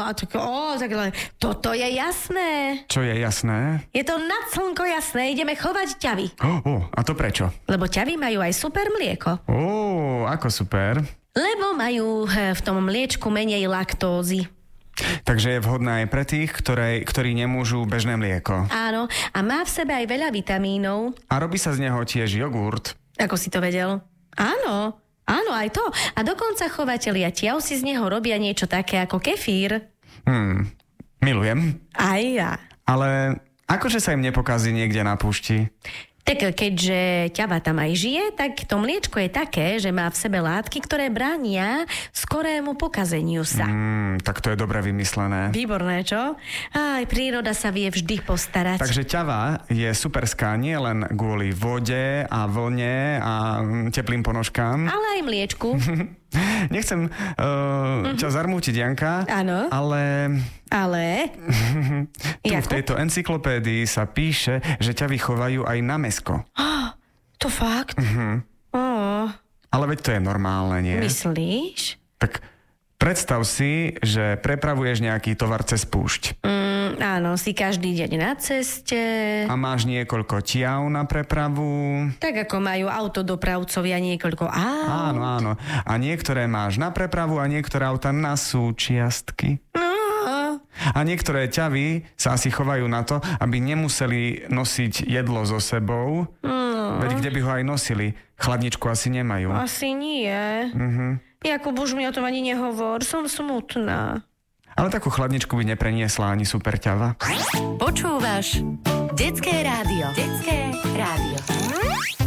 a tak, toto je jasné. Čo je jasné? Je to nad slnko jasné, ideme chovať ťavy. A to prečo? Lebo ťavy majú aj super mlieko. Ako super. Lebo majú v tom mliečku menej laktózy. Takže je vhodné aj pre tých, ktorí nemôžu bežné mlieko. Áno, a má v sebe aj veľa vitamínov. A robí sa z neho tiež jogurt. Ako si to vedel? Áno, aj to. A dokonca chovatelia tiav si z neho robia niečo také ako kefír. Milujem. Aj ja. Ale akože sa im nepokazí niekde na púšti? Tak keďže ťava tam aj žije, tak to mliečko je také, že má v sebe látky, ktoré bránia skorému pokazeniu sa. Tak to je dobre vymyslené. Výborné, čo? Aj príroda sa vie vždy postarať. Takže ťava je superská nie len kvôli vode a vlne a teplým ponožkám. Ale aj mliečku. Nechcem ťa zarmútiť, Janka. Áno. Ale... Tu v tejto encyklopédii sa píše, že ťavy chovajú aj na mäsko. To fakt? Ale veď to je normálne, nie? Myslíš? Tak predstav si, že prepravuješ nejaký tovar cez púšť. Áno, si každý deň na ceste. A máš niekoľko tiav na prepravu. Tak ako majú autodopravcovia niekoľko aut. Áno. A niektoré máš na prepravu a niektoré auta na súčiastky. A niektoré ťavy sa asi chovajú na to, aby nemuseli nosiť jedlo so sebou. Veď kde by ho aj nosili? Chladničku asi nemajú. Asi nie. Jakub, už mi o tom ani nehovor. Som smutná. Ale takú chladničku by nepreniesla ani super ťava. Počúvaš Detské rádio.